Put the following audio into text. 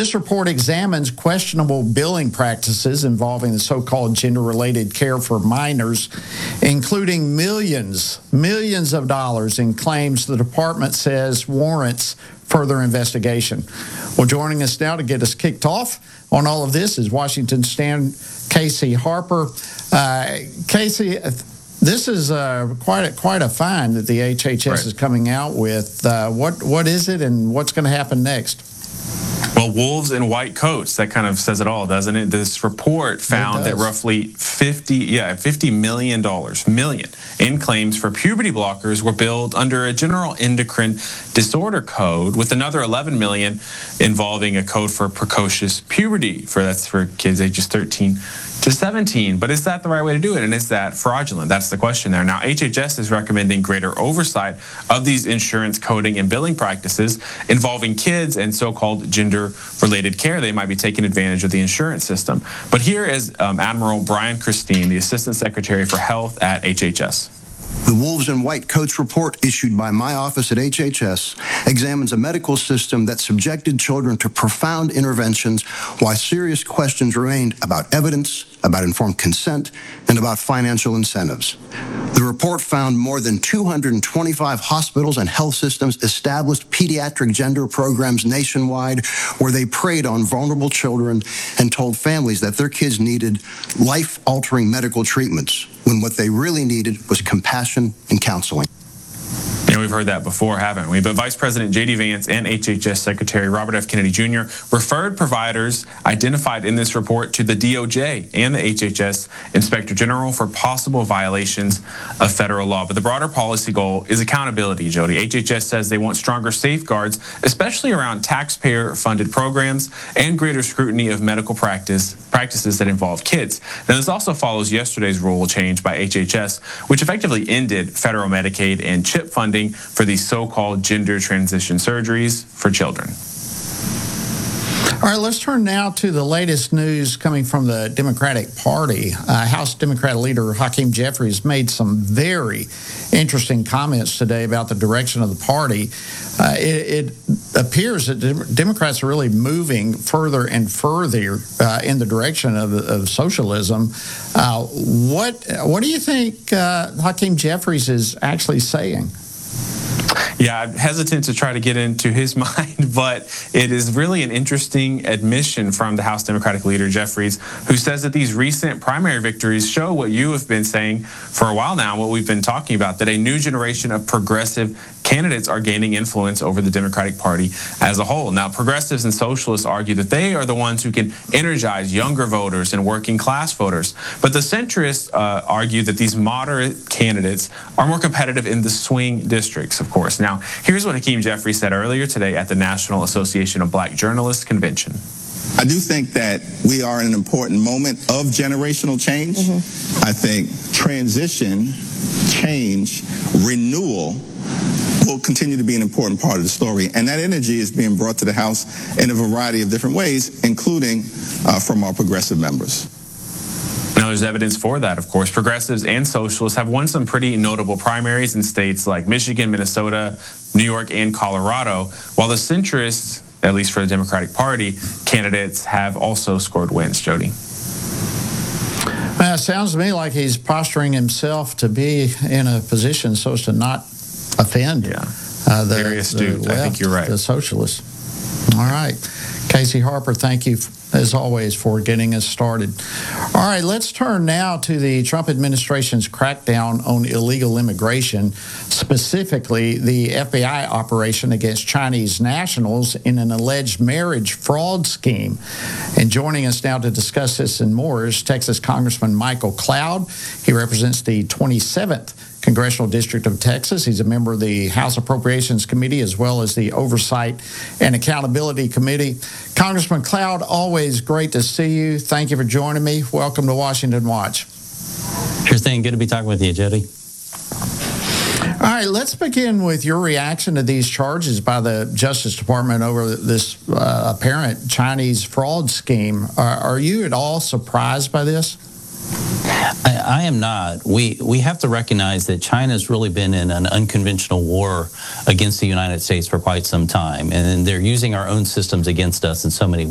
This report examines questionable billing practices involving the so-called gender-related care for minors, including millions of dollars in claims the department says warrants further investigation. Well, joining us now to get us kicked off on all of this is Washington Stand Casey Harper. Casey, this is quite a find that the HHS is coming out with. What is it, and what's going to happen next? Well, wolves in white coats, that kind of says it all, doesn't it? This report found that roughly $50 million in claims for puberty blockers were billed under a general endocrine disorder code, with another $11 million involving a code for precocious puberty. That's for kids ages 13 to 17. But is that the right way to do it? And is that fraudulent? That's the question there. Now, HHS is recommending greater oversight of these insurance coding and billing practices involving kids and so-called gender-related care. They might be taking advantage of the insurance system. But here is Admiral Brian Christine, the Assistant Secretary for Health at HHS. The Wolves in White Coats report issued by my office at HHS examines a medical system that subjected children to profound interventions while serious questions remained about evidence, about informed consent, and about financial incentives. The report found more than 225 hospitals and health systems established pediatric gender programs nationwide where they preyed on vulnerable children and told families that their kids needed life-altering medical treatments when what they really needed was compassion and counseling. And we've heard that before, haven't we? But Vice President J.D. Vance and HHS Secretary Robert F. Kennedy Jr. referred providers identified in this report to the DOJ and the HHS Inspector General for possible violations of federal law. But the broader policy goal is accountability, Jody. HHS says they want stronger safeguards, especially around taxpayer-funded programs and greater scrutiny of medical practices that involve kids. Now, this also follows yesterday's rule change by HHS, which effectively ended federal Medicaid and CHIP funding for these so-called gender transition surgeries for children. All right, let's turn now to the latest news coming from the Democratic Party. House Democrat leader Hakeem Jeffries made some very interesting comments today about the direction of the party. It appears that Democrats are really moving further and further in the direction of socialism. What do you think Hakeem Jeffries is actually saying? Yeah, I'm hesitant to try to get into his mind, but it is really an interesting admission from the House Democratic leader, Jeffries, who says that these recent primary victories show what you have been saying for a while now, what we've been talking about, that a new generation of progressive candidates are gaining influence over the Democratic Party as a whole. Now, progressives and socialists argue that they are the ones who can energize younger voters and working class voters. But the centrists argue that these moderate candidates are more competitive in the swing districts, of course. Now, here's what Hakeem Jeffries said earlier today at the National Association of Black Journalists Convention. I do think that we are in an important moment of generational change. I think transition, change, renewal will continue to be an important part of the story. And that energy is being brought to the House in a variety of different ways, including from our progressive members. Now, there's evidence for that, of course. Progressives and socialists have won some pretty notable primaries in states like Michigan, Minnesota, New York, and Colorado, while the centrists, at least for the Democratic Party, candidates have also scored wins, Jody. It sounds to me like he's posturing himself to be in a position so as to not offend very astute. the left, I think you're right. the socialists. All right. Casey Harper, thank you, as always, for getting us started. All right, let's turn now to the Trump administration's crackdown on illegal immigration, specifically the FBI operation against Chinese nationals in an alleged marriage fraud scheme. And joining us now to discuss this and more is Texas Congressman Michael Cloud. He represents the 27th Congressional District of Texas. He's a member of the House Appropriations Committee as well as the Oversight and Accountability Committee. Congressman Cloud, always great to see you. Thank you for joining me. Welcome to Washington Watch. Sure thing. Good to be talking with you, Jody. All right, let's begin with your reaction to these charges by the Justice Department over this apparent Chinese fraud scheme. Are you at all surprised by this? I am not. We have to recognize that China's really been in an unconventional war against the United States for quite some time, and they're using our own systems against us in so many ways.